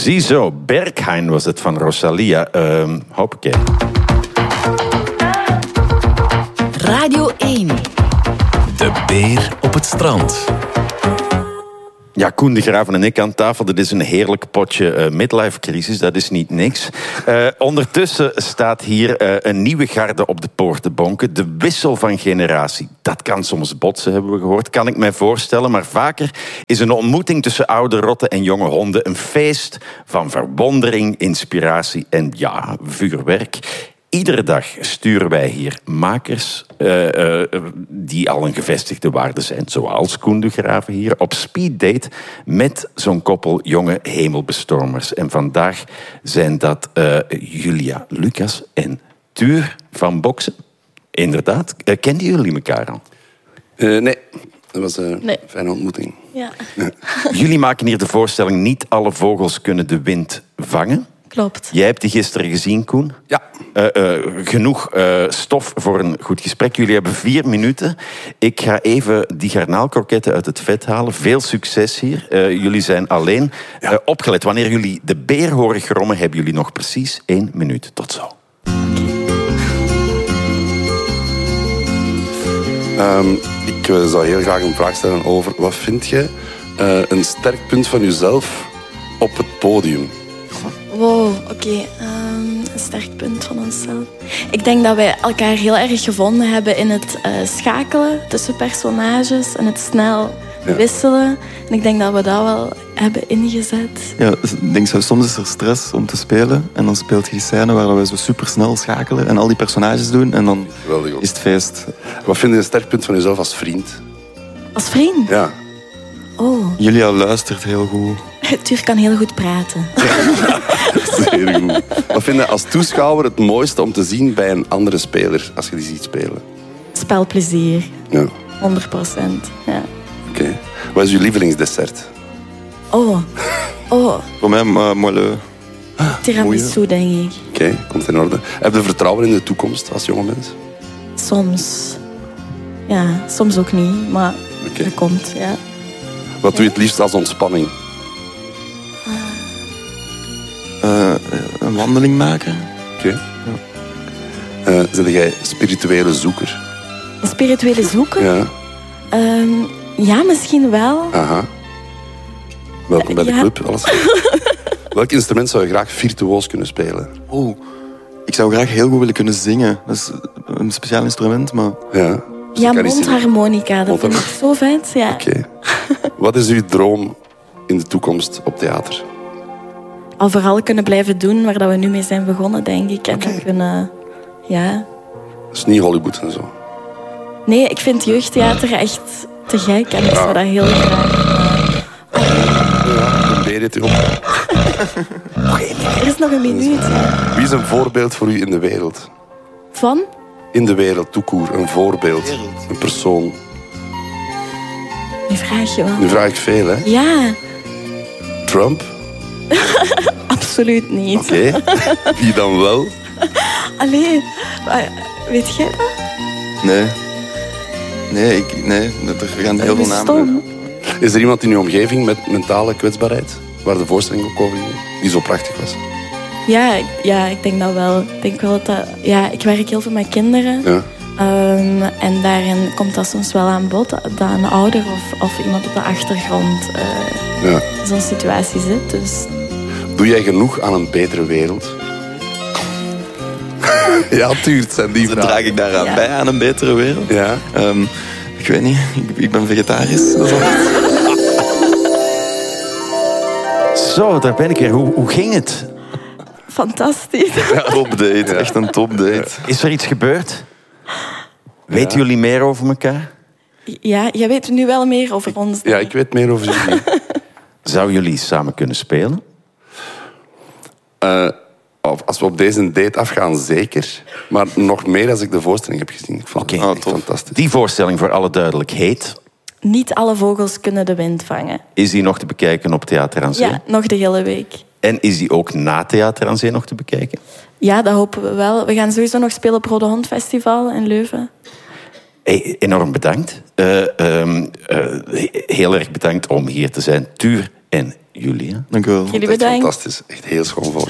Ziezo, Berghain was het van Rosalia. Hoppakee. Radio 1. De beer op het strand. Ja, Koen de Graven en ik aan tafel. Dit is een heerlijk potje midlife crisis. Dat is niet niks. Ondertussen staat hier een nieuwe garde op de poort te bonken. De wissel van generatie. Dat kan soms botsen, hebben we gehoord. Kan ik mij voorstellen. Maar vaker is een ontmoeting tussen oude rotten en jonge honden een feest van verwondering, inspiratie en ja, vuurwerk. Iedere dag sturen wij hier makers die al een gevestigde waarde zijn, zoals Koen de Graven hier, op speeddate met zo'n koppel jonge hemelbestormers. En vandaag zijn dat Julia Lucas en Tuur van Boksen. Inderdaad. Kenden jullie elkaar al? Nee, dat was een fijne ontmoeting. Ja. Jullie maken hier de voorstelling Niet alle vogels kunnen de wind vangen. Klopt. Jij hebt die gisteren gezien, Koen. Ja. Genoeg stof voor een goed gesprek. Jullie hebben 4 minuten. Ik ga even die garnaalkroketten uit het vet halen. Veel succes hier. Jullie zijn alleen. Opgelet, wanneer jullie de beer horen grommen, hebben jullie nog precies 1 minuut. Tot zo. Ik zou heel graag een vraag stellen over wat vind je een sterk punt van jezelf op het podium? Wow, oké. Een sterk punt van onszelf. Ik denk dat wij elkaar heel erg gevonden hebben in het schakelen tussen personages en het snel wisselen. En ik denk dat we dat wel hebben ingezet. Ja, ik denk soms is er stress om te spelen. En dan speelt je die scène waar we zo supersnel schakelen en al die personages doen. En dan is het feest. Wat vind je een sterk punt van jezelf als vriend? Als vriend? Ja. Oh. Julia luistert heel goed. Tuur kan heel goed praten. Zeer goed. Wat vind je als toeschouwer het mooiste om te zien bij een andere speler als je die ziet spelen? Spelplezier. Ja. 100%. Ja. Oké. Wat is je lievelingsdessert? Oh. Voor mij moelleux. Tiramisu, denk ik. Oké, komt in orde. Heb je vertrouwen in de toekomst als jonge mens? Soms. Ja, soms ook niet, maar dat komt, ja. Wat doe je het liefst als ontspanning? Een wandeling maken. Oké. Zijn jij spirituele zoeker? Een spirituele zoeker? Ja. Ja, misschien wel. Aha. Welkom bij de club. Alles. Welk instrument zou je graag virtuoos kunnen spelen? Oh, ik zou graag heel goed willen kunnen zingen. Dat is een speciaal instrument, maar... Ja, ja, mondharmonica, dat vind ik zo vet. Ja. Oké. Wat is uw droom in de toekomst op theater? Al vooral kunnen blijven doen waar dat we nu mee zijn begonnen, denk ik. En dan kunnen... Ja. Dus niet Hollywood en zo? Nee, ik vind jeugdtheater echt te gek. En ik zou dat heel graag... Ja, een beer eet u op. Er is nog een minuut. Wie is een voorbeeld voor u in de wereld? Van? In de wereld, toekoer. Een voorbeeld. Een persoon. Nu vraag je wel. Nu vraag ik veel, hè? Ja. Trump? Absoluut niet. Oké. Wie dan wel? Allee, weet jij dat? Nee. Er gaan heel veel namen. Is er iemand in uw omgeving met mentale kwetsbaarheid? Waar de voorstelling ook over ging? Die zo prachtig was? Ja, ik denk dat wel. Ik denk wel dat... Ja, ik werk heel veel met kinderen. Ja. En daarin komt dat soms wel aan bod. Dat een ouder of iemand op de achtergrond in zo'n situatie zit. Dus... Doe jij genoeg aan een betere wereld? Ja, tuurlijk zijn die vragen. Draag ik daaraan bij aan een betere wereld? Ja. Ik weet niet. Ik ben vegetarisch. Dat is Zo, daar ben ik weer. Hoe ging het? Fantastisch. Topdate, echt een topdate. Is er iets gebeurd? Weten jullie meer over elkaar? Ja, jij weet nu wel meer over ons. Ja, ik weet meer over jullie. Zouden jullie samen kunnen spelen? Als we op deze date afgaan, zeker. Maar nog meer als ik de voorstelling heb gezien. Ik vond het echt fantastisch. Die voorstelling, voor alle duidelijk, heet... Niet alle vogels kunnen de wind vangen. Is die nog te bekijken op Theater aan Zee? Ja, nog de hele week. En is die ook na Theater aan Zee nog te bekijken? Ja, dat hopen we wel. We gaan sowieso nog spelen op Rode Hond Festival in Leuven. Hey, enorm bedankt. Heel erg bedankt om hier te zijn. Tuur en jullie. Hè? Dank u wel. Jullie Echt bedankt. fantastisch. Echt heel schoon voorstel.